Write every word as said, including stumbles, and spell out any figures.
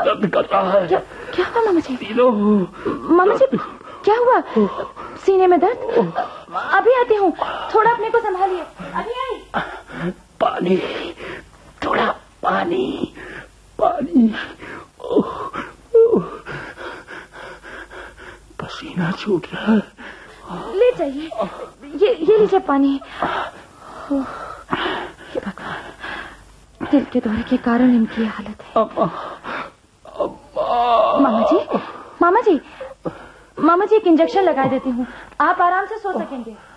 दर्द कर रहा है। क्या क्या हुआ मामा जी? सीनो। मामा जी क्या हुआ? सीने में दर्द? अभी आती हूँ, थोड़ा अपने को संभालिए, अभी आई। पानी, थोड़ा पानी, पानी। ओह, ओह, पसीना छूट रहा है। ले जाइए, ये ये लीजिए पानी। हे भगवान, दिल के दौरे के कारण इनकी हालत है। अम्मा, अम्मा। मामा जी, मामा जी, मामा जी एक इंजेक्शन लगा देती हूँ, आप आराम से सो सकेंगे।